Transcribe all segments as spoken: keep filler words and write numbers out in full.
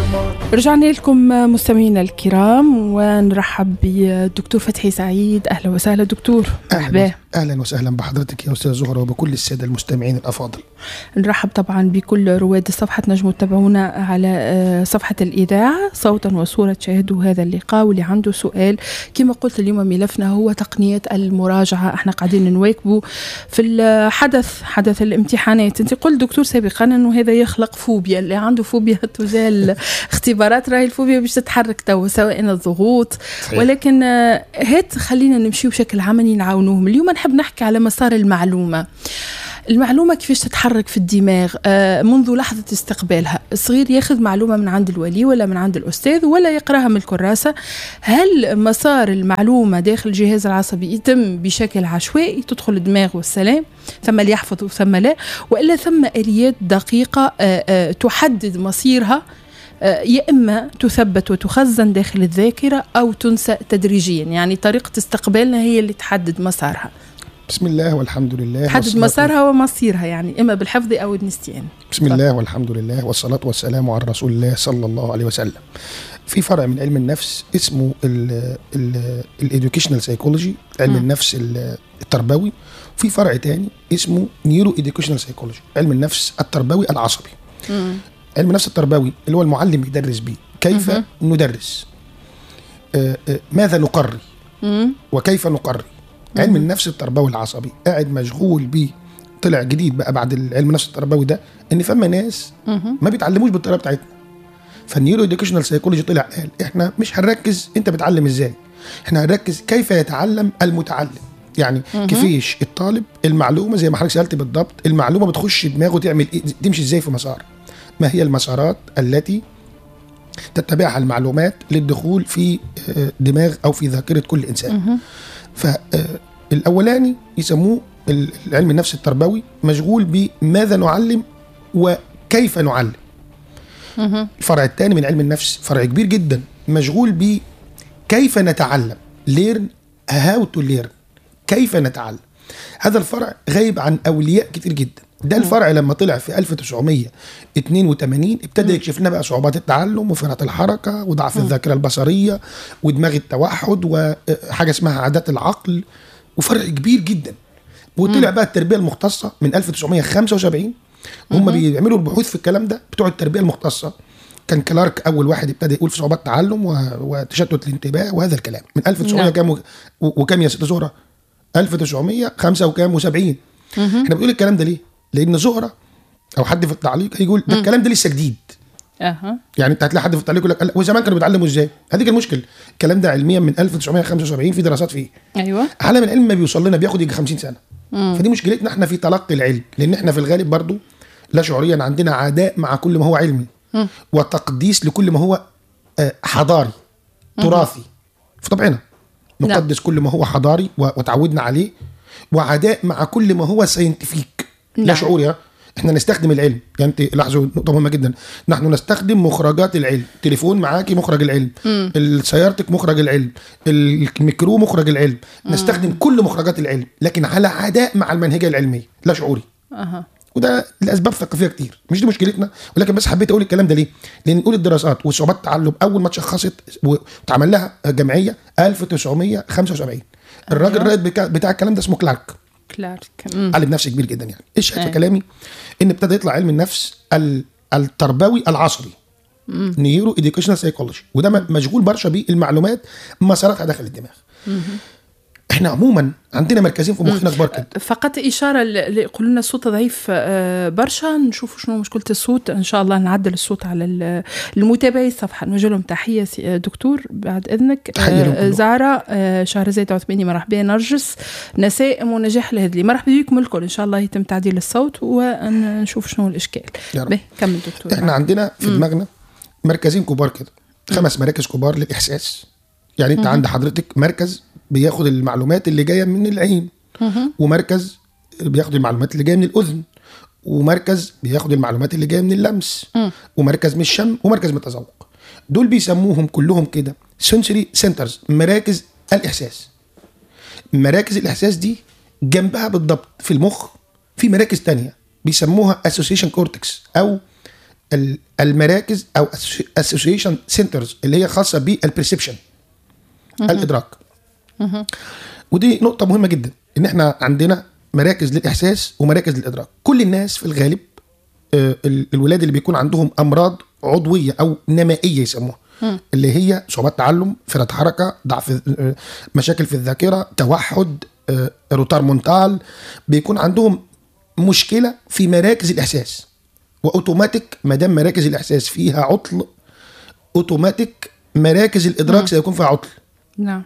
رجعنا لكم مستمعينا الكرام ونرحب بالدكتور فتحي سعيد. أهلا وسهلا دكتور. مرحبا. أهلا وسهلا بحضرتك يا أستاذ زهرة وبكل السادة المستمعين الأفاضل. نرحب طبعا بكل رواد الصفحة، نجموا تتابعونا على صفحة الإذاعة صوتا وصورة تشاهدوا هذا اللقاء. واللي عنده سؤال كما قلت اليوم ملفنا هو تقنية المراجعة. احنا قاعدين نواكبوا في الحدث حدث الامتحانات. انت قلت دكتور سابقا انه هذا يخلق فوبيا، اللي عنده فوبيا تجاه اختبارات راهي الفوبيا باش تتحرك تو سواء الضغوط. ولكن هات خلينا نمشي بشكل عملي نعاونوهم. اليوم نحب نحكي على مسار المعلومة. المعلومة كيفاش تتحرك في الدماغ منذ لحظة استقبالها. الصغير ياخذ معلومة من عند الولي ولا من عند الأستاذ ولا يقراها من الكراسة. هل مسار المعلومة داخل الجهاز العصبي يتم بشكل عشوائي تدخل الدماغ والسلام، ثم اللي يحفظ وثم لا، وإلا ثم آليات دقيقة تحدد مصيرها، يا إما تثبت وتخزن داخل الذاكرة أو تنسى تدريجيا؟ يعني طريقة استقبالنا هي اللي تحدد مسارها. بسم الله والحمد لله. تحدد مسارها ومصيرها، يعني إما بالحفظ أو النسيان. بسم الله والحمد لله والصلاة والسلام على رسول الله صلى الله عليه وسلم. في فرع من علم النفس اسمه الإيدوكيشنال سايكولوجي، علم م. النفس التربوي. وفي فرع تاني اسمه نيورو إيدوكيشنال سايكولوجي، علم النفس التربوي العصبي. م. علم النفس التربوي اللي هو المعلم يدرس به كيف م. ندرس، آه آه ماذا نقري م. وكيف نقري. علم النفس التربوي العصبي قاعد مشغول بيه، طلع جديد بقى بعد علم النفس التربوي ده ان فما ناس ما بيتعلموش بالطريقه بتاعتنا. فالنيورو اديوكيشنال سايكولوجي طلع قال احنا مش هنركز انت بتعلم ازاي، احنا هنركز كيف يتعلم المتعلم. يعني كيفيش الطالب المعلومه زي ما حضرتك سالت بالضبط، المعلومه بتخش دماغه تعمل ايه، تمشي ازاي في مسار. ما هي المسارات التي تتبعها المعلومات للدخول في دماغ او في ذاكره كل انسان. فالأولاني يسموه العلم النفس التربوي مشغول بماذا نعلم وكيف نعلم. الفرع الثاني من علم النفس فرع كبير جدا مشغول بكيف نتعلم، learn how to learn، كيف نتعلم. هذا الفرع غايب عن أولياء كتير جدا. ده الفرع لما طلع في ألف وتسعمية واثنين وثمانين ابتدى يكشف لنا بقى صعوبات التعلم وفرط الحركة وضعف الذاكرة البصرية ودماغ التوحد وحاجة اسمها عادات العقل، وفرع كبير جدا. وطلع بقى التربية المختصة من ألف وتسعمية وخمسة وسبعين، هم بيعملوا البحوث في الكلام ده بتوع التربية المختصة. كان كلارك أول واحد ابتدى يقول في صعوبات تعلم وتشتت الانتباه وهذا الكلام من ألف وتسعمية كام وكام يا ست زهرة؟ ألف وتسعمية وخمسة وسبعين. احنا بنقول الكلام ده ليه؟ لأن زهرة أو حد في التعليق هيقول ده الكلام ده لسه جديد. أه. يعني أنت هتلاقي حد في التعليق يقول لك وزمان كانوا بيتعلموا إزاي؟ هذيك المشكلة. الكلام ده علميا من ألف وتسعمية وخمسة وسبعين في دراسات فيه. أيوة. عالم العلم ما بيوصل لنا بياخد يجي خمسين سنة. مم. فدي مشكلتنا احنا في تلقي العلم، لأن احنا في الغالب برضو لا شعوريا عندنا عداء مع كل ما هو علمي مم. وتقديس لكل ما هو حضاري تراثي في طبعنا. نقدس كل ما هو حضاري وتعودنا عليه، وعداء مع كل ما هو ساينتفيك لا شعوري. احنا نستخدم العلم، يعني انت لاحظوا نقطه مهمه جدا، نحن نستخدم مخرجات العلم. تليفون معاكي مخرج العلم، سيارتك مخرج العلم، الميكرو مخرج العلم. مم. نستخدم كل مخرجات العلم لكن على عداء مع المنهجيه العلميه لا شعوري. أه. وده لاسباب ثقافيه كتير، مش دي مشكلتنا، ولكن بس حبيت اقول الكلام ده ليه؟ لان نقول الدراسات وصعوبات التعلم اول ما اتشخصت واتعمل لها جمعيه ألف وتسعمية وخمسة وسبعين. الراجل الرائد بتاع الكلام ده اسمه كلارك. كلارك علم نفسي كبير جدا. يعني ايش شايف كلامي؟ ان ابتدى يطلع علم النفس التربوي العصبي، نيورو إيديوكيشنال سايكولوجي، وده مشغول برشا بالمعلومات مساراتها داخل الدماغ. مم. احنا عموما عندنا مركزين في مخنا كبار كده. فقط اشاره اللي يقولوا لنا الصوت ضعيف برشا، نشوفوا شنو مشكله الصوت، ان شاء الله نعدل الصوت على المتابعي الصفحه. نوجه لهم تحيه دكتور بعد اذنك. زهره شهرزاد عثماني مرحبا، نرجس نسائم ونجاح الهدلي مرحبا بكم الكل. ان شاء الله يتم تعديل الصوت ونشوف شنو الاشكال. به كمل دكتور. احنا عندنا في دماغنا مركزين كبار كده، خمس مراكز كبار للاحساس. يعني انت عند حضرتك مركز بياخد المعلومات اللي جايه من العين، ومركز بياخد المعلومات اللي جايه من الاذن، ومركز بياخد المعلومات اللي جايه من اللمس، ومركز من الشم، ومركز من التذوق. دول بيسموهم كلهم كده سنسوري سنترز، مراكز الاحساس. مراكز الاحساس دي جنبها بالضبط في المخ في مراكز تانية بيسموها اسوسيشن كورتكس او المراكز او association centers اللي هي خاصه بالبرسبشن الادراك. ودي نقطه مهمه جدا، ان احنا عندنا مراكز للاحساس ومراكز للادراك. كل الناس في الغالب الولاد اللي بيكون عندهم امراض عضويه او نمائيه يسموها، اللي هي صعوبات تعلم، فرط حركه، ضعف، مشاكل في الذاكره، توحد، روتار مونتال، بيكون عندهم مشكله في مراكز الاحساس. واوتوماتيك ما دام مراكز الاحساس فيها عطل، اوتوماتيك مراكز الادراك م. سيكون فيها عطل. نعم.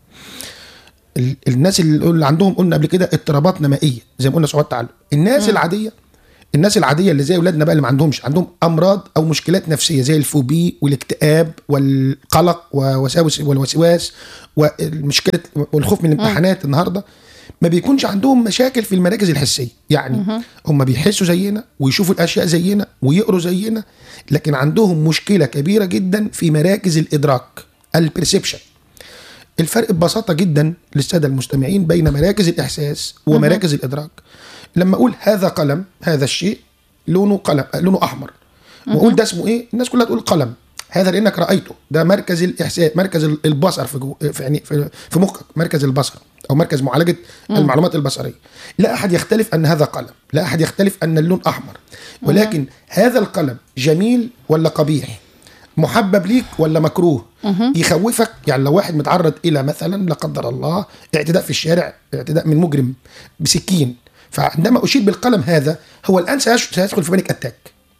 الناس اللي عندهم قلنا قبل كده اضطرابات نمائيه زي ما قلنا صعوبات تعلم. الناس م. العاديه الناس العاديه اللي زي اولادنا بقى اللي ما عندهمش عندهم امراض او مشكلات نفسيه زي الفوبي والاكتئاب والقلق ووساوس والوسواس والمشكله والخوف من الامتحانات النهارده، ما بيكونش عندهم مشاكل في المراكز الحسيه. يعني هم بيحسوا زينا ويشوفوا الاشياء زينا ويقروا زينا، لكن عندهم مشكله كبيره جدا في مراكز الادراك البرسبشن. الفرق ببساطه جدا للساده المستمعين بين مراكز الاحساس ومراكز الادراك. لما اقول هذا قلم، هذا الشيء لونه قلم، لونه احمر، واقول ده اسمه ايه، الناس كلها تقول قلم. هذا لانك رايته، ده مركز الاحساس، مركز البصر في جو في يعني في, في مخك، مركز البصر او مركز معالجه م. المعلومات البصريه. لا احد يختلف ان هذا قلم، لا احد يختلف ان اللون احمر، ولكن م. هذا القلم جميل ولا قبيح، محبب ليك ولا مكروه، م. يخوفك. يعني لو واحد متعرض الى مثلا لا قدر الله اعتداء في الشارع، اعتداء من مجرم بسكين، فعندما اشير بالقلم هذا هو الان سيدخل في بانيك اتاك.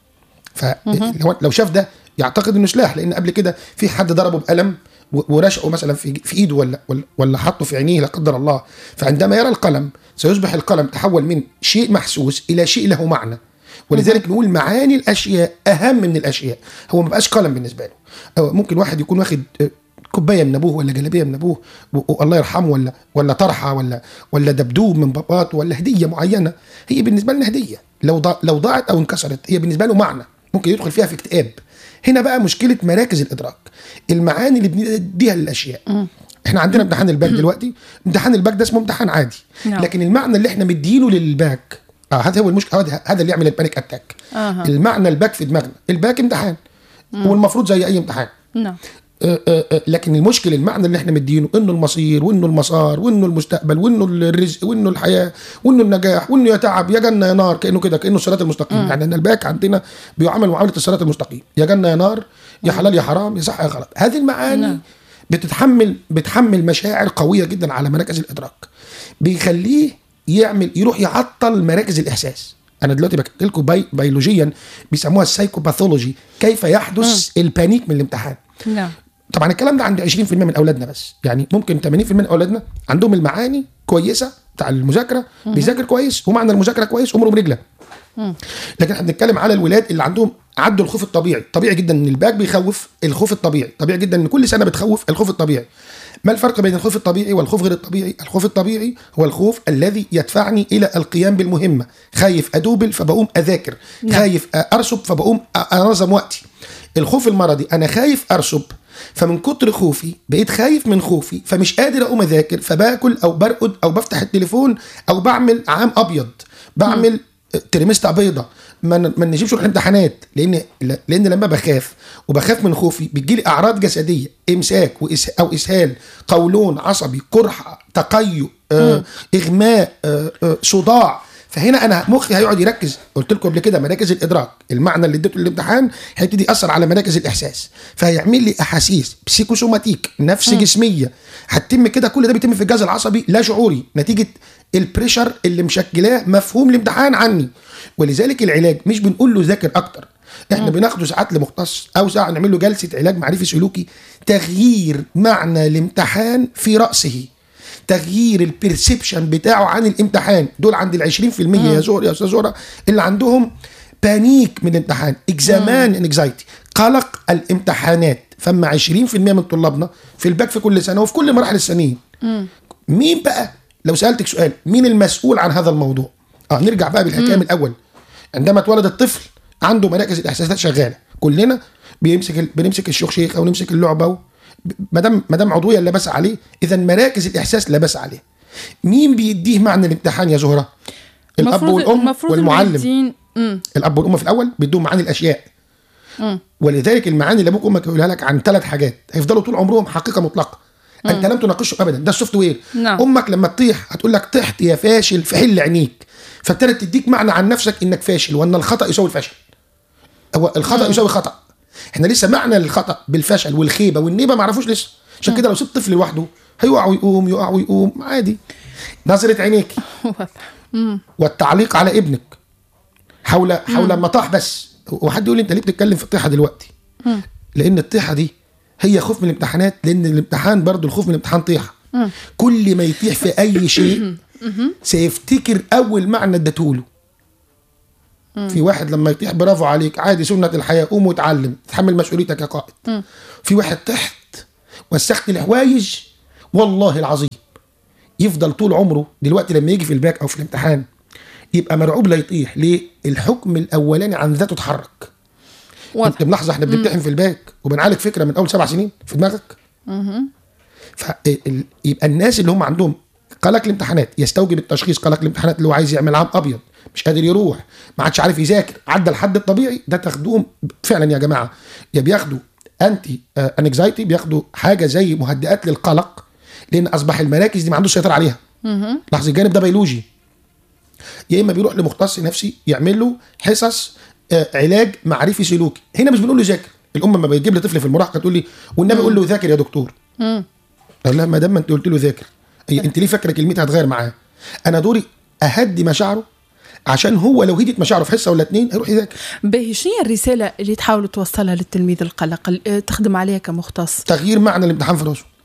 فلو شاف ده يعتقد انه سلاح، لان قبل كده في حد ضربه بقلم ورشقه مثلا في في ايده ولا ولا حطه في عينيه لا قدر الله. فعندما يرى القلم سيصبح القلم تحول من شيء محسوس الى شيء له معنى. ولذلك نقول معاني الاشياء اهم من الاشياء. هو ما بقاش قلم بالنسبه له. ممكن واحد يكون واخد كوبايه من ابوه ولا جلابيه من ابوه والله يرحمه، ولا ولا طرحه ولا ولا دبدوب من باباته ولا هديه معينه، هي بالنسبه لنا هديه، لو ضاع لو ضاعت او انكسرت هي بالنسبه له معنى، ممكن يدخل فيها في اكتئاب. هنا بقى مشكله مراكز الادراك، المعاني اللي بنديها للاشياء. م. احنا عندنا امتحان الباك دلوقتي، امتحان الباك ده اسمه امتحان عادي، no. لكن المعنى اللي احنا مدينه للباك اه هذا هو المشكله، هذا اللي يعمل البانيك اتاك. uh-huh. المعنى الباك في دماغنا، الباك امتحان م. والمفروض زي اي امتحان. no. آه آه لكن المشكله المعنى اللي احنا مدينه انه المصير وانه المسار وانه المستقبل وانه الرزق وانه الحياه وانه النجاح وانه يا تعب يا جنه يا نار، كانه كده كانه الصراط المستقيم. م. يعني ان الباك عندنا بيعامل معامله الصراط المستقيم، يا جنه يا نار، يا حلال يا حرام، يا صح يا غلط. هذه المعاني م. بتتحمل بتحمل مشاعر قويه جدا على مراكز الادراك، بيخليه يعمل يروح يعطل مراكز الاحساس. انا دلوقتي بحكي لكم بي... بيولوجيا بيسموها السايكوباثولوجي، كيف يحدث م. البانيك من الامتحان. لا. طبعا الكلام ده عند عشرين بالمية من اولادنا بس، يعني ممكن ثمانين بالمية من اولادنا عندهم المعاني كويسه بتاع المذاكره، بيذاكر كويس ومعنى المذاكره كويس امره برجله. لكن احنا بنتكلم على الولاد اللي عندهم عدوا الخوف الطبيعي. طبيعي جدا ان الباك بيخوف، الخوف الطبيعي طبيعي جدا ان كل سنه بتخوف، الخوف الطبيعي. ما الفرق بين الخوف الطبيعي والخوف غير الطبيعي؟ الخوف الطبيعي هو الخوف الذي يدفعني الى القيام بالمهمه، خايف ادوبل فبقوم اذاكر، خايف ارسب فبقوم انظم وقتي. الخوف المرضي انا خايف ارسب، فمن كتر خوفي بقيت خايف من خوفي فمش قادر اقوم اذاكر، فباكل او برقد او بفتح التليفون او بعمل عام ابيض، بعمل ترمستة بيضة، ما ما نجيبش الامتحانات. لان لان لما بخاف وبخاف من خوفي بتجيلي اعراض جسديه، امساك او اسهال، قولون عصبي، قرحه، تقيؤ، آه، اغماء، آه، آه، صداع. فهنا انا مخي هيقعد يركز. قلت لكم قبل كده مراكز الادراك، المعنى اللي اديته للامتحان هيبتدي ياثر على مراكز الاحساس، فهيعمل لي احاسيس بسيكوسوماتيك نفس م. جسميه هتتم كده. كل ده بيتم في الجهاز العصبي لا شعوري نتيجه البريشر اللي مشكلاه مفهوم الامتحان عني. ولذلك العلاج مش بنقول له ذاكر اكتر، احنا م. بناخده ساعات لمختص او ساعه نعمل له جلسه علاج معرفي سلوكي، تغيير معنى الامتحان في راسه، تغيير البرسبشن بتاعه عن الامتحان. دول عند العشرين في المية يا زهر يا استاذ زهره اللي عندهم بانيك من الامتحان، اكزامان انكزايتي، قلق الامتحانات. فما عشرين في المية من طلابنا في الباك في كل سنه وفي كل مراحل السنين. مين بقى لو سالتك سؤال مين المسؤول عن هذا الموضوع؟ اه نرجع بقى بالحكايه من الاول. عندما اتولد الطفل عنده مراكز الاحساسات شغاله، كلنا بيمسك بنمسك الشيخ او نمسك اللعبه، ما دام ما دام عضويه اللي لبس عليه، اذا مراكز الاحساس لبس عليه. مين بيديه معنى الامتحان يا زهره؟ الاب والام والمعلم. الاب والام في الاول بيدوهم معاني الاشياء، ولذلك المعاني اللي ابوك وامك يقولها لك عن ثلاث حاجات هيفضلوا طول عمرهم حقيقه مطلقه. مم. انت لم تناقشه ابدا، ده السوفت وير. نعم. امك لما تطيح هتقول لك طحت يا فاشل في حل عينيك، فابتدت تديك معنى عن نفسك انك فاشل، وان الخطا يساوي الفشل. هو الخطا مم. يساوي خطا. احنا لسه معنى الخطا بالفشل والخيبه والنيبه ما عرفوش لسه. عشان كده لو سبت طفل لوحده هيقع ويقوم يقع ويقوم عادي. نظره عينيك والتعليق على ابنك حول حول المطاح بس. وحد يقول لي انت ليه بتتكلم في الطيحه دلوقتي؟ مم. لان الطيحه دي هي خوف من الامتحانات، لان الامتحان برضو الخوف من الامتحان طيحه. مم. كل ما يطيح في اي شيء سيفتكر اول معنى اديتهوله. في واحد لما يطيح برافو عليك عادي سنه الحياه، قوم واتعلم تحمل مسؤوليتك يا قائد. مم. في واحد تحت وسخت الحوايج والله العظيم يفضل طول عمره دلوقتي لما يجي في الباك او في الامتحان يبقى مرعوب لا يطيح. ليه؟ الحكم الاولاني عن ذاته اتحرك. انت ملاحظه احنا بنمتحن في الباك وبنعالج فكره من اول سبع سنين في دماغك. فيبقى الناس اللي هم عندهم قلق الامتحانات يستوجب التشخيص قلق الامتحانات، اللي هو عايز يعمل عام ابيض مش قادر يروح ما عادش عارف يذاكر عدى الحد الطبيعي، ده تاخدوهم فعلا يا جماعه يا بياخدوا انتي انكزايتي، بياخدوا حاجه زي مهدئات للقلق، لان اصبح المراكز دي ما عندوش سيطره عليها. لاحظ الجانب ده بيولوجي. يا اما بيروح لمختص نفسي يعمل له حصص آه علاج معرفي سلوكي. هنا مش بنقول له ذاكر. الام لما بتجيب لي طفل في المراهقه تقول لي والنبي قول له ذاكر يا دكتور. امم لا ما دام ما انت قلت له ذاكر انت ليه فاكره كلمتها هتغير معاه؟ انا دوري اهدي مشاعره عشان هو لو هديت مشاعره في حصه ولا اتنين هيروح يذاكر. باهي شنو الرساله اللي تحاولوا توصلها للتلميذ القلق تخدم عليها كمختص؟ تغيير معنى الامتحان في راسه.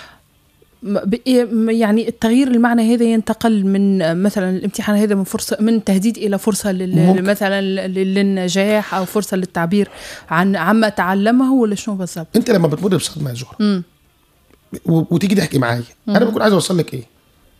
يعني التغيير المعنى هذا ينتقل من مثلا الامتحان هذا من فرصه من تهديد الى فرصه مثلا للنجاح او فرصه للتعبير عن عما تعلمه ولا شنو بالضبط؟ انت لما بتمر بصدمه يا زهره وتيجي تحكي معايا انا بكون عايز اوصل لك ايه؟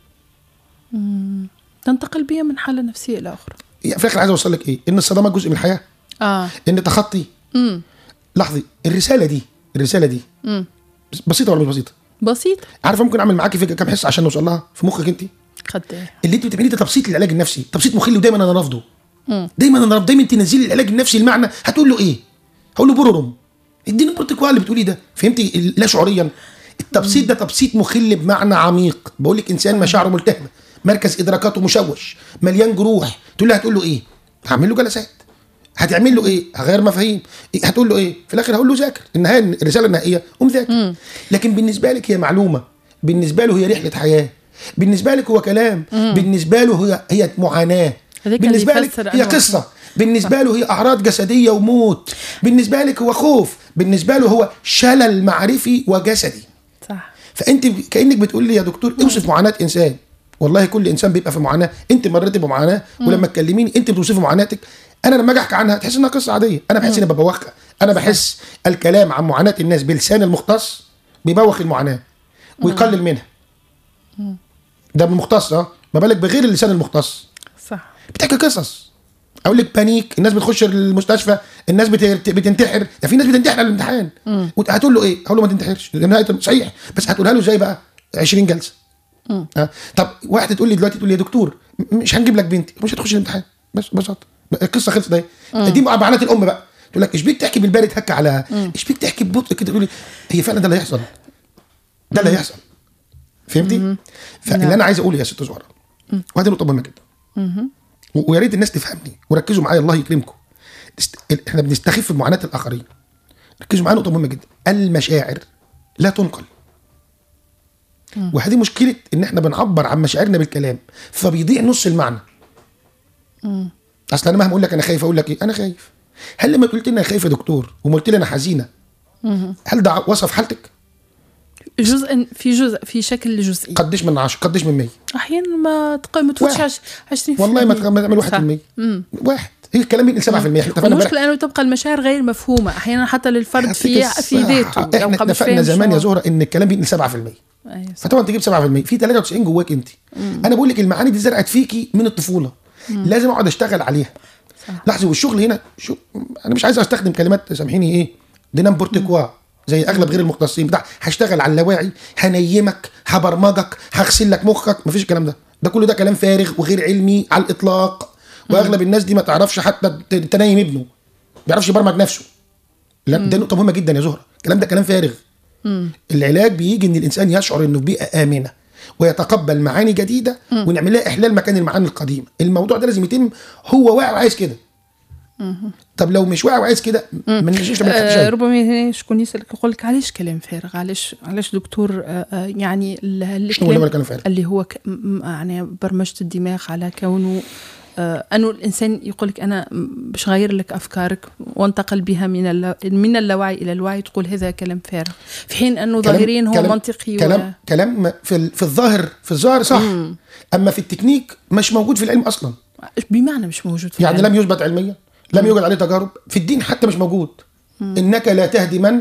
مم. تنتقل بيها من حاله نفسيه الى اخرى. يعني في الاخر عايز اوصل لك ايه؟ ان الصدمه جزء من الحياه. اه ان تخطي. امم لحظه الرساله دي الرساله دي مم. بسيطه ولا مش بسيطه؟ بسيط. عارفه ممكن اعمل معاكي فكره كام حصه عشان نوصل لها في مخك انت؟ قد ايه؟ اللي انت بتعمليه ده تبسيط للعلاج النفسي، تبسيط مخلي ودايما انا رافضه. دايما انا رافض. دايما تنزلي العلاج النفسي المعنى هتقول له ايه؟ هقول له بورورم اديني البروتوكول اللي بتقوليه ده. فهمتي؟ لا شعوريا التبسيط ده تبسيط مخل بمعنى عميق. بقول لك انسان مشاعره ملتهبه، مركز ادراكاته مشوش، مليان جروح، تقول له هتقول له ايه؟ هعمل له جلسات. هتعمل له ايه؟ هغير مفاهيم. هتقول له ايه؟ في الاخر هقول له ذاكر. النهايه الرساله النهائيه قوم ذاكر. لكن بالنسبه لك هي معلومه، بالنسبه له هي رحله حياه، بالنسبه لك هو كلام، مم. بالنسبه له هي هي معاناه، بالنسبه لك هي قصه، بالنسبه له هي اعراض جسديه وموت، بالنسبه لك هو خوف، بالنسبه له هو شلل معرفي وجسدي. صح. فانت كانك بتقول لي يا دكتور اوصف معاناه انسان. والله كل انسان بيبقى في معاناه، انت مريتي بمعاناه ولما تكلميني انت بتوصفي معاناتك. انا لما اجي احكي عنها تحس انها قصه عاديه، انا بحس اني ببوخها. انا بحس الكلام عن معاناه الناس بلسان المختص بيبوخ المعاناه ويقلل منها. ده بالمختص اه ما بالك بغير اللسان المختص. صح. بتحكي قصص. اقول لك بانيك، الناس بتخش المستشفى، الناس بتنتحر، يعني في ناس بتنتحر على الامتحان. هتقول له ايه؟ هقول له ما تنتحرش. صحيح، بس هتقولها له ازاي بقى؟ عشرين جلسه. اه طب واحده تقول لي دلوقتي تقول لي يا دكتور مش هنجيب لك بنتي، مش هتخش الامتحان. بس ببساطه القصه خلصت. ده دي معاناه الام بقى. تقول لك ايش بيك تحكي بالبارد هك على ايش بيك تحكي ببطء كده. تقول لي هي فعلا ده اللي هيحصل، ده اللي هيحصل. فهمتي؟ فاللي انا عايز اقوله يا ست زهره وهذه نقطه مهمه جدا ويا ريت الناس تفهمني وركزوا معايا الله يكرمكم. احنا بنستخف بمعاناه الاخرين. ركزوا معايا نقطه مهمه جدا. المشاعر لا تنقل. وهذه مشكله ان احنا بنعبر عن مشاعرنا بالكلام فبيضيع نص المعنى. امم اصل انا مهما اقول لك انا خايف اقول لك ايه؟ انا خايف. هل لما قلت لي انا خايف يا دكتور وما قلت لي انا حزينه هل ده وصف حالتك؟ جزء في جزء في شكل جزئي. قديش من عشرة؟ قديش من مية؟ احيانا ما تقيم تفوتش عشرين والله ما تعمل واحد في المية. واحد هي الكلام بين سبعة في المية. المشكله انه تبقى المشاعر غير مفهومه احيانا حتى للفرد في في ذاته. احنا اتفقنا زمان يا زهره ان الكلام بين سبعة في المية. أيوة فطبعا تجيب سبعة في المية في ثلاثة وتسعين جواك انت. مم. انا بقول لك المعاني دي زرعت فيكي من الطفوله. مم. لازم اقعد اشتغل عليها. لحظه والشغل هنا شو انا مش عايز استخدم كلمات سامحيني ايه دي نمبورت كوا زي اغلب غير المختصين بتاع هشتغل على اللاواعي، هنيمك، هبرمجك، هغسل لك مخك. مفيش الكلام ده. ده كله ده كلام فارغ وغير علمي على الاطلاق. واغلب الناس دي ما تعرفش حتى تنيم ابنه، ما بيعرفش يبرمج نفسه. لا ده نقطه مهمه جدا يا زهره. الكلام ده كلام فارغ. مم. العلاج بيجي ان الانسان يشعر انه في بيئه امنه ويتقبل معاني جديده ونعمل لها احلال مكان المعاني القديمه. الموضوع ده لازم يتم هو واعي وعايز كده. طب لو مش واعي وعايز كده ما نجيش نعمل حاجه. آه ربما شكون يسالك يقول لك علاش كلام فارغ، علاش علاش دكتور آه يعني الكلام اللي هو يعني برمجه الدماغ على كونه آه انه الانسان يقول لك انا باش غير لك افكارك وانتقل بها من اللو... من اللاوعي الى الوعي، تقول هذا كلام فارغ، في حين انه ظاهريا هو كلام منطقي كلام و... كلام في في الظاهر في الظاهر صح. مم. اما في التكنيك مش موجود في العلم اصلا. بمعنى مش موجود في يعني العلم. لم يثبت علميا، لم يوجد عليه تجارب في الدين حتى، مش موجود. مم. انك لا تهدي من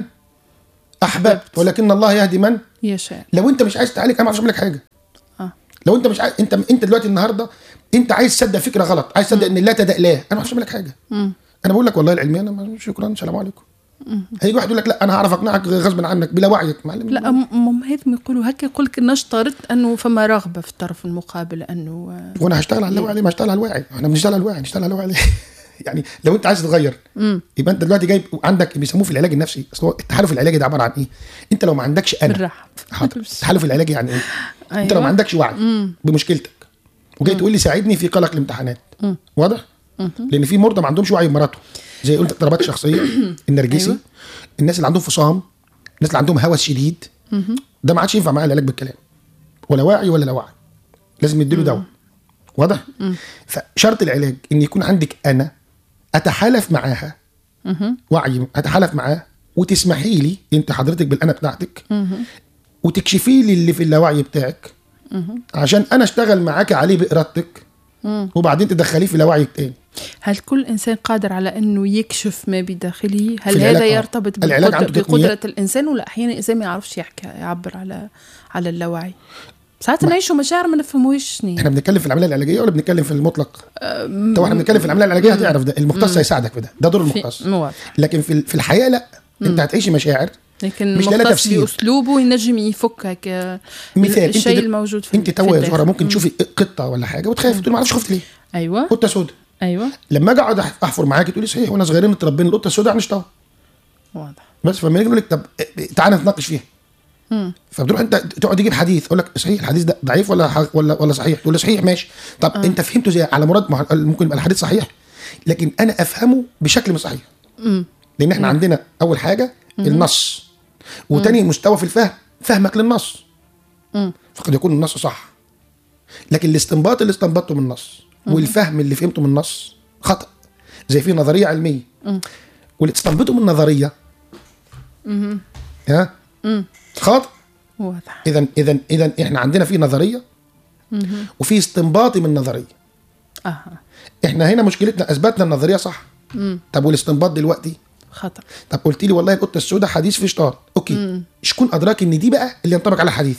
احببت ولكن الله يهدي من يشاء. لو انت مش عايز تعالج انا ما اعرفش اعمل لك حاجه. اه لو انت مش عايز، انت انت دلوقتي النهارده انت عايز تصدق فكره غلط، عايز تصدق ان لا تدأ لا، انا ما اعرفش اعمل لك حاجه. مم. انا بقول لك والله العلميه انا شكرا سلام عليكم. هيجي واحد يقول لك لا انا هعرف اقنعك غصب عنك بلا وعيك معلم. لا هم هذم يقولوا هكا، يقول لك نشترط انه فما رغبه في الطرف المقابل انه وانا هشتغل على الوعي ما هشتغل على الواعي. احنا بنشتغل على الواعي نشتغل على الواعي يعني لو انت عايز تتغير يبقى انت دلوقتي جايب عندك بيسموه في العلاج النفسي، اصل التحالف العلاجي ده عباره عن ايه؟ انت لو ما عندكش انا حاضر التحالف العلاجي يعني ايه؟ أيوة. انت لو ما عندكش وعي مم. بمشكلتك وجاي تقول لي ساعدني في قلق الامتحانات، مم. واضح؟ مم. لان في مرضى ما عندهمش وعي بمراته، زي قلت اضطرابات الشخصيه النرجسي. أيوة. الناس اللي عندهم فصام، الناس اللي عندهم هوس شديد، مم. ده ما عادش ينفع معاه العلاج بالكلام، ولا واعي ولا لا واعي، لازم يديله دواء. واضح؟ مم. فشرط العلاج ان يكون عندك انا اتحالف معاها مه. وعي اتحالف معاه وتسمحي لي انت حضرتك بالانا بتاعتك مه. وتكشفي لي اللي في اللاوعي بتاعك مه. عشان انا اشتغل معاك عليه بارادتك مه. وبعدين تدخليه في لاوعيك تاني. هل كل انسان قادر على انه يكشف ما بداخله؟ هل هذا يرتبط بقدرة, بقدرة الانسان، ولا احيانا الانسان ما يعرفش يحكي يعبر على على اللاوعي؟ ساعات نعيشوا مشاعر ما نفهموش شنو. احنا بنتكلم في العمليه العلاجيه ولا بنتكلم في المطلق؟ طبعا احنا بنتكلم في العمليه العلاجيه هتعرف ده، المختص هيساعدك في ده، ده دور المختص. لكن في في الحياه لا، مم. انت هتعيشي مشاعر لكن مش لاقي تفسير، باسلوبه ينجم يفكك مثال الشيء الموجود في انت تو زهره ممكن تشوفي قطه ولا حاجه وتخافي تقولي ما اعرفش خفت ليه. ايوه قطه سوداء. ايوه لما اجي اقعد احفر معاكي تقولي صحيح وانا صغيرين اتربينا القطه السوداء عنشتها. واضح. بس فلما نيجي نقول لك طب تعالى نتناقش فيها، فبتروح انت تقعد تجيب حديث اقول لك صحيح الحديث ده ضعيف ولا ولا ولا صحيح، تقول لي صحيح ماشي. طب أه. انت فهمته زي على مراد ممكن يبقى الحديث صحيح لكن انا افهمه بشكل مش صحيح. مم. لان احنا مم. عندنا اول حاجه مم. النص، وتاني مم. مستوى في الفهم فهمك للنص. مم. فقد يكون النص صح لكن الاستنباط اللي استنبطته من النص مم. والفهم اللي فهمته من النص خطأ. زي في نظريه علميه مم. واللي استنبطه من النظريه مم. ها مم. خاطئ. واضح. اذا اذا اذا احنا عندنا في نظريه مم. وفي استنباطي من النظريه. اها احنا هنا مشكلتنا اثبتنا النظريه صح. مم. طب والاستنباط دلوقتي خطا. طب قلت لي والله القطه السوداء حديث في شطار، اوكي شكون ادراك ان دي بقى اللي ينطبق على الحديث؟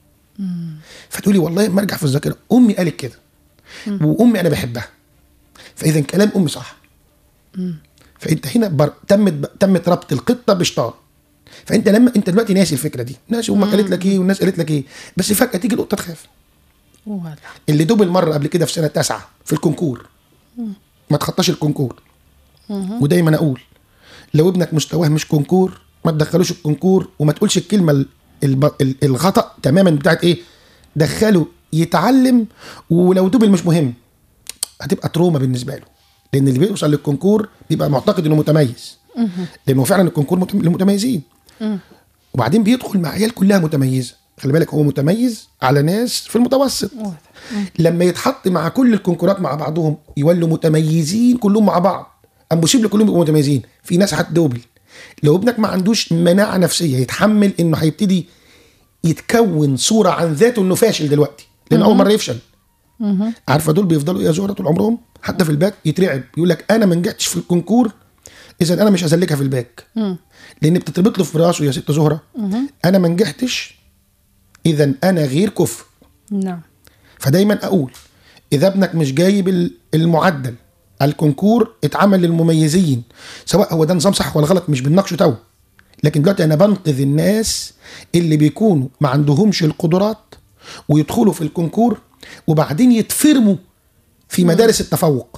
فتقولي والله ما ارجع في الذاكره امي قالت كده وامي انا بحبها، فاذا كلام امي صح. مم. فانت هنا بر... تمت تمت ربط القطه بشطار. فانت لما انت دلوقتي ناسي الفكره دي، ناسي امك قالت لك ايه والناس قالت لك ايه، بس فجاه تيجي القطه تخاف. واضح. اللي دوب المره قبل كده في سنه تاسعه في الكونكور مم. ما تخطاش الكونكور. مم. ودايما اقول لو ابنك مستواه مش كونكور ما تدخلوش الكونكور وما تقولش الكلمه الغطا تماما بتاعت ايه، دخله يتعلم ولو دوبل مش مهم هتبقى تروما بالنسبه له، لان اللي بيوصل للكونكور بيبقى معتقد انه متميز. مم. لانه فعلا الكونكور للمتميزين. مم. وبعدين بيدخل مع عيال كلها متميزه، خلي بالك هو متميز على ناس في المتوسط. مم. لما يتحط مع كل الكونكورات مع بعضهم يولوا متميزين كلهم مع بعض، امبوسيبل كلهم يبقوا متميزين، في ناس هتدوبل. لو ابنك ما عندوش مناعه نفسيه يتحمل انه هيبتدي يتكون صوره عن ذاته انه فاشل دلوقتي لان مم. اول مره يفشل. مم. عارفه دول بيفضلوا يا زهره طول عمرهم حتى في الباك يترعب، يقول لك انا ما نجحتش في الكونكور اذا انا مش هسلكها في الباك. مم. لان بتتربط له في راسه يا ست زهره مم. انا ما نجحتش اذا انا غير كفء. نعم. فدايما اقول اذا ابنك مش جايب المعدل الكونكور اتعمل للمميزين، سواء هو ده نظام صح ولا غلط مش بنناقشه تو، لكن دلوقتي انا بنقذ الناس اللي بيكونوا ما عندهمش القدرات ويدخلوا في الكونكور وبعدين يتفرموا في مدارس التفوق.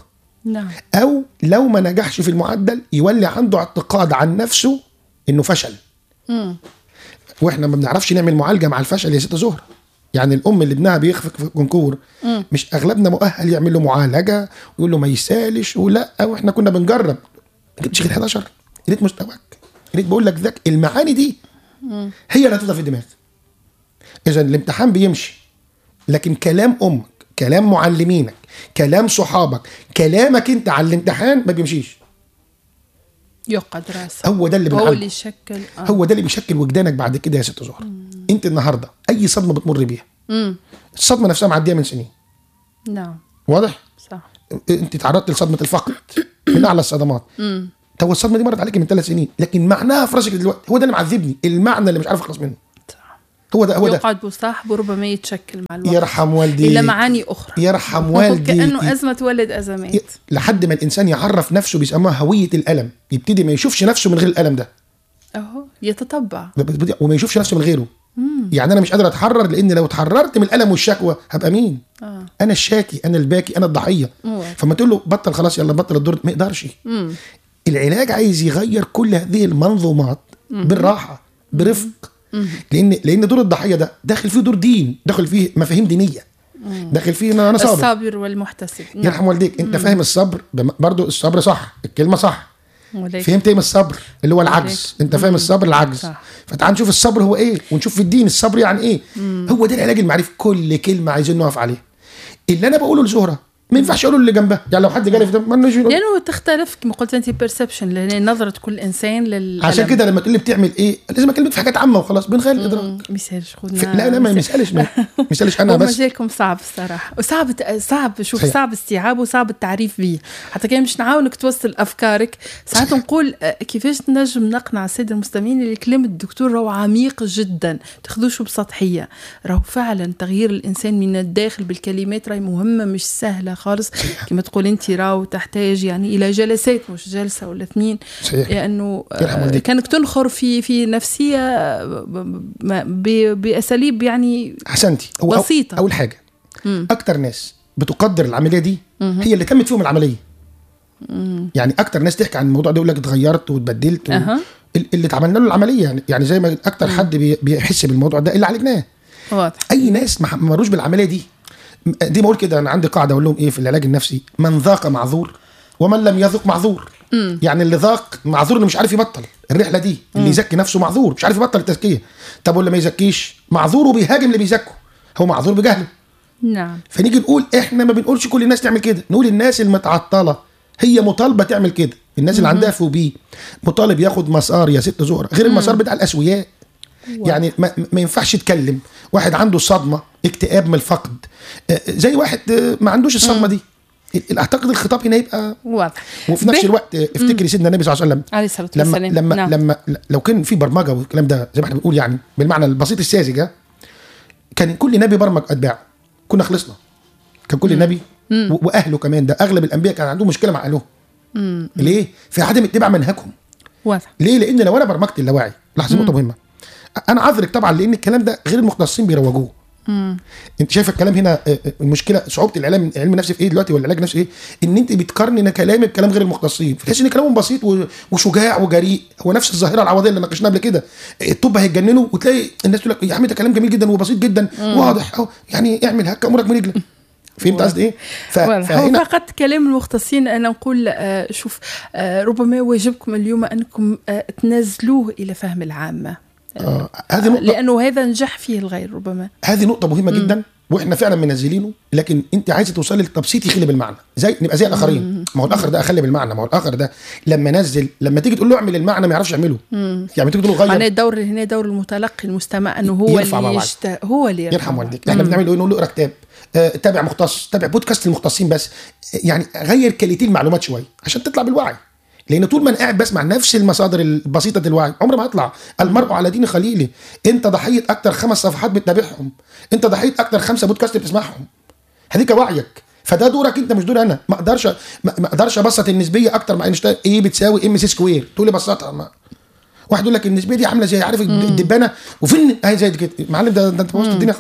نعم. او لو ما نجحش في المعدل يولي عنده اعتقاد عن نفسه انه فشل. مم. واحنا ما بنعرفش نعمل معالجه مع الفشل يا ست زهره. يعني الام اللي ابنها بيخفق في الكونكور مش اغلبنا مؤهل يعمل له معالجه ويقول له ما يسالش ولا، واحنا كنا بنجرب. جبت شيخ حداشر قريت مستواك، قريت بقول لك ذاك المعاني دي مم. هي اللي هتفضل في الدماغ. اذا الامتحان بيمشي، لكن كلام امك، كلام معلمينك، كلام صحابك، كلامك انت على الامتحان ما بيمشيش. يقعد راسه. هو ده اللي هو بنعلم. اللي يشكل آه. هو ده اللي بيشكل وجدانك بعد كده يا ست زهره. انت النهارده اي صدمه بتمر بيها، مم. الصدمه نفسها معديه من سنين. نعم. واضح؟ صح. انت تعرضت لصدمه الفقد من اعلى الصدمات. امم تو الصدمه دي مرت عليك من ثلاث سنين، لكن معناها في راسك دلوقتي. هو ده اللي معذبني، المعنى اللي مش عارف اخلص منه. هو ده هو ده يقعد بصاحبه ربما يتشكل مع الوقت. يرحم والدي الى معاني اخرى. يرحم والدي. كانه ازمه تولد ازمات. لحد ما الانسان يعرف نفسه، بيسموها هويه الالم، يبتدي ما يشوفش نفسه من غير الالم ده. اهو يتطبع وما يشوفش نفسه من غيره. مم. يعني انا مش قادر اتحرر، لان لو اتحررت من الالم والشكوى هبقى مين؟ آه. انا الشاكي، انا الباكي، انا الضحيه. مم. فما تقول له بطل خلاص يلا بطل الدور، ما يقدرش. مم. العلاج عايز يغير كل هذه المنظومات مم. بالراحه برفق. مم. لان لان دور الضحيه ده داخل فيه دور دين، داخل فيه مفاهيم دينيه، داخل فيه انا صابر. الصابر والمحتسب. نعم. يرحم والديك. انت مم. فاهم الصبر برضو، الصبر صح، الكلمه صح. وليك. فهمت ايه من الصبر؟ اللي هو العجز. انت فاهم الصبر العجز. فتعال نشوف الصبر هو ايه، ونشوف في الدين الصبر يعني ايه. مم. هو ده العلاج المعرفي. كل كلمه عايزين نقف عليها. اللي انا بقوله لزهره ما ينفعش اقوله اللي جنبها. يعني لو حد جالي في ده ما نجي لانه يعني تختلف كما قلت انت بيرسبشن، لان نظره كل انسان لل عشان كده لما تقول لي بتعمل ايه لازم اكلمك في حاجات عامه وخلاص بنغير الادراك. مثالش خدنا لا لا ما مثالش ما مثالش انا بس. مجالكم صعب الصراحه، وصعب صعب شوف صحيح. صعب استيعابه وصعب التعريف به، حتى كان مش نعاونك توصل افكارك. ساعات نقول كيفاش نجم نقنع الساده المستمعين اللي كلام الدكتور راهو عميق جدا، تاخذوش بسطحيه. راهو فعلا تغيير الانسان من الداخل بالكلمات راهي مهمه مش سهله خالص. كما تقول انت راهو تحتاج يعني الى جلسات مش جلسه ولا اثنين. صحيح. لانه يعني كانك تنخر في في نفسيه باساليب يعني احسنتي. بسيطه. اول حاجه مم. اكتر ناس بتقدر العمليه دي مم. هي اللي تمت فيهم العمليه. مم. يعني اكتر ناس تحكي عن الموضوع ده يقول لك اتغيرت واتبدلت و... أه. اللي اتعملنا له العمليه يعني يعني زي ما اكتر مم. حد بي... بيحس بالموضوع ده اللي عالجناه. واضح. اي ناس ما مروش بالعمليه دي دي بقول كده. انا عندي قاعده اقول لهم ايه في العلاج النفسي: من ذاق معذور ومن لم يذق معذور. مم. يعني اللي ذاق معذور اللي مش عارف يبطل الرحله دي. اللي يزكي نفسه معذور مش عارف يبطل التزكيه. طب واللي ما يزكيش معذور وبيهاجم اللي بيزكوا، هو معذور بجهله. نعم. فنيجي نقول احنا ما بنقولش كل الناس تعمل كده، نقول الناس المتعطله هي مطالبه تعمل كده. الناس اللي عندها فوبيه مطالب ياخد مسار يا ست زهره غير المسار بتاع الاسوياء. يعني ما, ما ينفعش يتكلم واحد عنده صدمه اكتئاب من الفقد زي واحد ما عندوش الصدمه دي. اعتقد الخطاب هنا يبقى واضح. وفي نفس الوقت افتكري سيدنا النبي صلى الله عليه وسلم عليه الصلاه لما والسلام. لما نعم. لما لو كان في برمجه والكلام ده زي ما احنا بنقول يعني بالمعنى البسيط الساذج، كان كل نبي برمج اتباعه كنا خلصنا. كان كل نبي واهله كمان، ده اغلب الانبياء كان عندهم مشكله مع اهلهم. ليه؟ في عدم اتباع منهجهم. واضح. ليه؟ لان لو انا برمجت اللاواعي، لحظه نقطه مهمه، انا عذرك طبعا لان الكلام ده غير المختصين بيروجوه. امم انت شايف الكلام هنا المشكله صعوبه الاعلام العلم النفسي في ايه دلوقتي ولا العلاج النفسي ايه؟ ان انت بتقارني كلامي بكلام غير المختصين، فتحس ان كلامهم بسيط وشجاع وجريء. هو نفس الظاهره العوضيه اللي ناقشناها قبل كده. الطب هيتجننوا وتلاقي الناس تقول لك يا عم ده كلام جميل جدا وبسيط جدا مم. واضح اهو يعني اعمل هكا امورك من رجلك. فهمت قصدي ايه؟ ف... فهنا فقط كلام المختصين. انا نقول آه شوف آه ربما واجبكم اليوم انكم آه تنزلوه الى فهم العامه. آه هذه نقطة، لأنه هذا نجح فيه الغير ربما. هذه نقطة مهمة مم. جدا واحنا فعلا منزلينه، لكن انت عايزه توصلي للتبسيط يخلي بالمعنى، زي نبقى زي الاخرين. ما هو الاخر ده اخلي بالمعنى، ما هو الاخر ده لما نزل لما تيجي تقول له اعمل المعنى ما يعرفش يعمله. مم. يعني تيجي تقول له غير. انا الدور هنا دور المتلقي المستمع انه هو اللي يشت... هو اللي يرحم والديك. احنا بنعمل ايه؟ نقول له اقرا كتاب، آه، تابع مختص، تابع بودكاست المختصين بس، يعني غير كليتين المعلومات شويه عشان تطلع بالوعي. لان طول ما انا قاعد بسمع نفس المصادر البسيطه الوعي عمري ما هطلع. المرء على دين خليله. انت ضحيه اكتر خمس صفحات بتتابعهم، انت ضحيه اكتر خمسه بودكاست بتسمعهم، هذيك وعيك. فده دورك انت مش دوري انا. ما اقدرش ما اقدرش ابسط النسبيه اكتر مع اينشتاين. ايه بتساوي ام سي سكوير تقول لي بسطها؟ ما واحد يقول لك النسبيه دي عامله زي عارف الدبانه وفين هي زي كده. معلم ده, ده انت بوظت الدنيا خالص.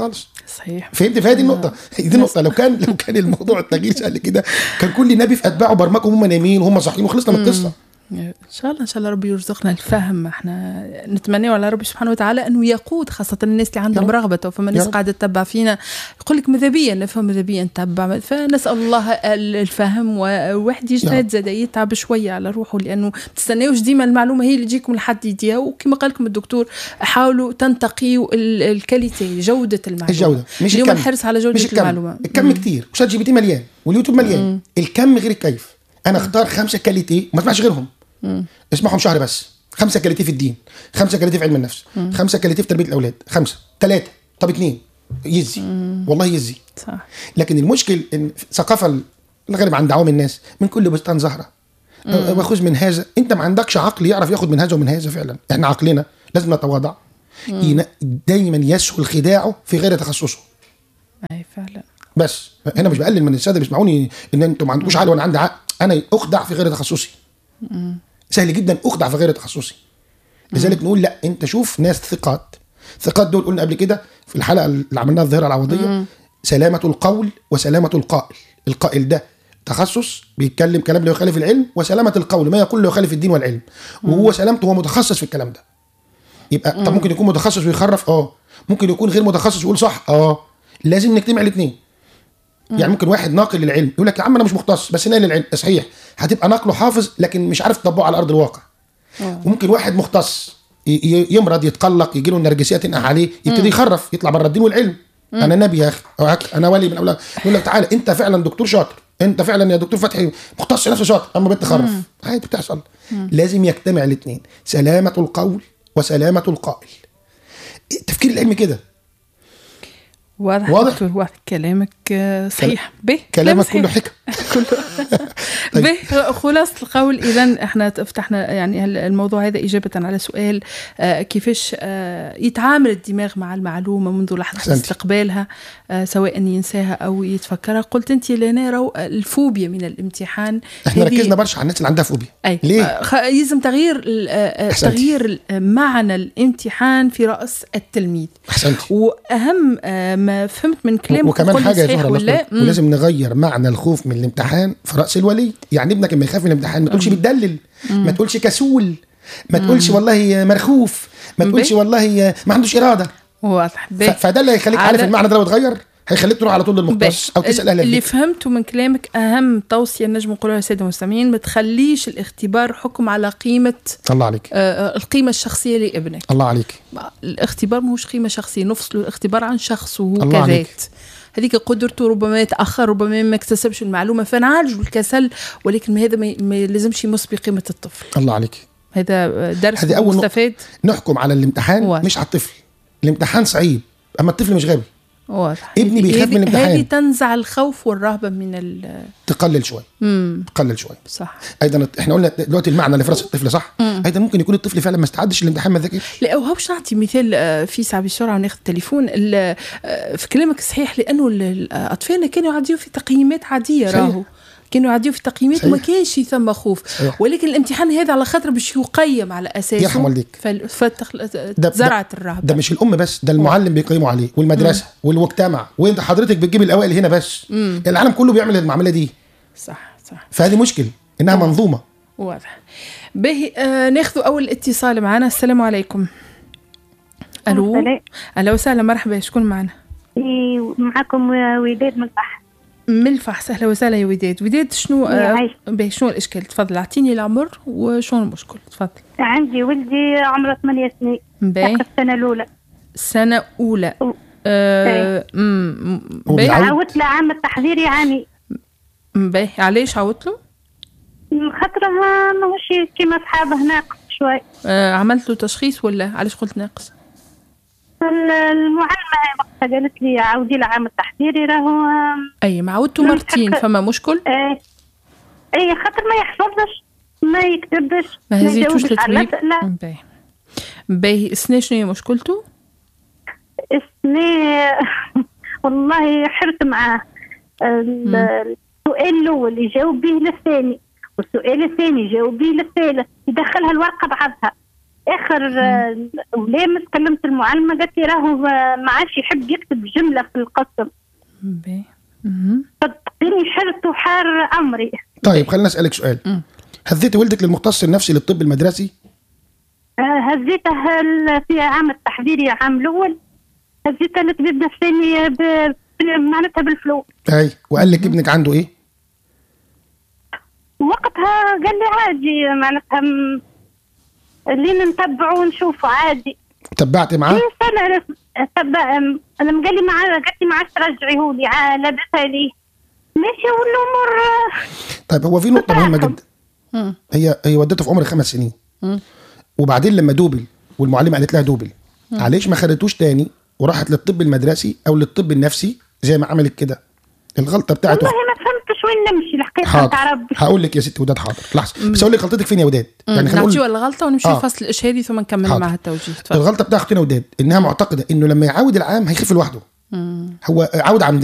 صحيح. فهمت؟ في هذه النقطه، دي النقطه. لو كان لو كان الموضوع التغيير سهل كده كان كل نبي في اتباعه برمجهم هم نايمين وهم صاحيين وخلصنا من القصه. ان شاء الله ان شاء الله ربي يرزقنا الفهم. احنا نتمنى على ربي سبحانه وتعالى انه يقود خاصه الناس اللي عندهم رغبه، فما ناس قاعده تتبع فينا يقول لك ماذا بيا نفهم ماذا بيا نتبع، فنسال الله الفهم، وواحد يجتهد زاد يتعب شويه على روحه، لانه تستناوش ديما المعلومه هي اللي تجيكم لحد يديها. وكما قال لكم الدكتور حاولوا تنتقيوا الكاليتي، جوده المعلومه، الجوده مش اليوم الحرص على جوده المعلومه. الكم كتير، وشات جي بي تي مليان واليوتيوب مليان. مم. الكم غير الكيف. انا اختار خمسه كاليتي وما اسمعش غيرهم. مم. اسمعهم شهر بس. خمسه كاليتي في الدين، خمسه كاليتي في علم النفس، مم. خمسه كاليتي في تربيه الاولاد، خمسه، ثلاثه، طب اثنين يزي. مم. والله يزي. صح. لكن المشكل ان الثقافه الغالب عند عوام الناس من كل بستان زهره واخذ من هذا. انت ما عندكش عقل يعرف ياخذ من هذا ومن هذا. فعلا احنا عقلنا لازم نتواضع. دايما يسهل خداعه في غير تخصصه. اي فعلا. بس هنا مش بقلل من الساده بيسمعوني ان انتم ما عندكوش عقل وانا عندي عقل. انا اخدع في غير تخصصي. مم. سهل جدا اخدع في غير تخصصي. لذلك نقول لا، انت شوف ناس ثقات. ثقات دول قلنا قبل كده في الحلقه اللي عملناها الظاهره العوضيه. مم. سلامه القول وسلامه القائل. القائل ده تخصص بيتكلم كلام لا يخالف العلم، وسلامه القول ما يقول لا يخالف الدين والعلم. مم. وهو سلامته هو متخصص في الكلام ده. يبقى مم. طب ممكن يكون متخصص ويخرف، اه ممكن يكون غير متخصص ويقول صح، اه لازم نجتمع الاثنين. يعني ممكن واحد ناقل للعلم يقول لك يا عم انا مش مختص بس ناقل للعلم، صحيح هتبقى ناقله حافظ لكن مش عارف تطبقه على ارض الواقع. أوه. وممكن واحد مختص يمرض يتقلق يجي له النرجسيه تنقح عليه يبتدي يخرف يطلع بره الدين والعلم. مم. انا نبي يا اخي، انا ولي من اولاد. يقول لك تعالى انت فعلا دكتور شاطر، انت فعلا يا دكتور فتحي مختص نفسه شاطر، اما بنت خرف عادي بتحصل. مم. لازم يجتمع الاثنين، سلامه القول وسلامه القائل. التفكير العلمي كده واضح. واضح واضح كلامك صحيح. به كلامك كله حكم. كله به خلاص القول. إذن احنا فتحنا يعني الموضوع هذا إجابة على سؤال آه كيفاش آه يتعامل الدماغ مع المعلومة منذ لحظة استقبالها، آه سواء ينساها أو يتفكرها. قلت أنت لنا رو الفوبيا من الامتحان. احنا ركزنا برشا على الناس اللي عندها فوبيا. أي. ليه؟ آه يلزم تغيير آه تغيير معنى الامتحان في رأس التلميذ. أحسنتي. وأهم آه ما فهمت من كلامك وكمان حاجة يا زهرة ولا ولازم نغير معنى الخوف من الامتحان في رأس الولي. يعني ابنك لما يخاف من الامتحان ما تقولش بتدلل، ما تقولش كسول، ما تقولش والله مرخوف، ما تقولش والله ما عندوش إرادة. واضح. فده اللي هيخليك عارف المعنى ده لو اتغير هيخليك تروح على طول للمختص او تسال اهل اللي فهمته من كلامك. اهم توصيه نجم نقولها للساده المستمعين، ما تخليش الاختبار حكم على قيمه الله عليك آه القيمه الشخصيه لابنك. الله عليك. الاختبار ماهوش قيمه شخصيه، نفصل الاختبار عن شخصه كذات. هذيك قدرته ربما يتاخر، ربما ما اكتسبش المعلومه فنعالج الكسل، ولكن هذا ما لازمش يمس بقيمه الطفل. الله عليك. هذا درس هذه أول مستفاد. نحكم على الامتحان واضح. مش على الطفل. الامتحان صعيب اما الطفل مش غبي. واضح. ابني بيخاف من الامتحان. هذه تنزع الخوف والرهبه من ال تقلل شوي. امم تقلل شوي. صح. ايضا احنا قلنا دلوقتي المعنى اللي في راس الطفل صح. مم. ايضا ممكن يكون الطفل فعلا ما استعدش الامتحان ما ذاكرش. لا وهوش نعطي مثال في ساعه بسرعه وناخذ التليفون. في كلامك صحيح، لانه الاطفال كانوا يعديوا في تقييمات عاديه. راهو كانوا يعديوا في تقييمات وما كانش ثم خوف. صحيح. ولكن الامتحان هذا على خاطر باش يقيم على اساسه يرحم والديك زرعت الرهبه. ده مش الام بس، ده المعلم بيقيموا عليه والمدرسه. مم. والمجتمع، وانت حضرتك بتجيب الاوائل هنا بس. مم. العالم كله بيعمل المعامله دي. صح صح. فهذه مشكله انها واضح. منظومه. واضح. به آه ناخذ اول اتصال معنا. السلام عليكم. الو. اهلا وسهلا، مرحبا. شكون معنا؟ معكم وداد من البحر. من الفحص. اهلا وسهلا يا وداد. وداد شنو آه باهي شنو الاشكال؟ تفضل اعطيني العمر وشنو المشكل. تفضل. عندي ولدي عمره ثمانية سنين. باهي. السنه الاولى. السنه الاولى. آه امم باهي. عاودت له عام التحضير يعني. باهي. علاش عاودت له؟ خاطر ماهوش كيما اصحابه، ناقص شوي. آه عملت له تشخيص ولا علاش قلت ناقص؟ المعلمة وقتها قالت لي عاودي له عام التحضيري راهو. اي ما عودته مرتين فما مشكل. اي اي خاطر ما يحفظش ما يكتبش ما هزيتوش للطبيب. باهي باهي. سنة شنو هي مشكلته؟ سنة والله حرت معاه. السؤال الاول يجاوب به للثاني، والسؤال الثاني يجاوب به للثالث، يدخلها الورقة بعضها. اخر ولامس كلمت المعلمه قالت لي راهو ما عادش يحب يكتب جمله في القسم. صدقيني حرت وحار امري. طيب خلينا اسالك سؤال. م. هزيتي ولدك للمختص النفسي للطب المدرسي؟ هزيته في عام التحضيري عام الاول، هزيته للطبيب نفساني معناتها بالفلوس. اي وقال لك ابنك عنده ايه؟ وقتها قال لي عادي معناتها اللي نتبعه ونشوفه عادي. تبعتي معاه؟ سنة تبع لما قال لي معاه قالت لي معاه ترجعيه لي لابسها لي ماشي والامور. طيب هو في نقطة مهمة جدا. م. هي هي ودته في عمر خمس سنين. م. وبعدين لما دوبل والمعلمة قالت لها دوبل، علاش ما خدتوش تاني وراحت للطب المدرسي او للطب النفسي زي ما عملت كده؟ الغلطة بتاعته والله ما فهمتش وين نمشي الحقيقة بتاع ربي. هقول لك يا ستي وداد حاضر لحظة بس اقول لك غلطتك فين يا وداد. يعني نعطيو الغلطة ونمشي آه. الفصل الإشهادي ثم نكمل معها التوجيه. الغلطة بتاع اختنا وداد انها معتقدة انه لما يعاود العام هيخف لوحده. مم. هو عاود عمدي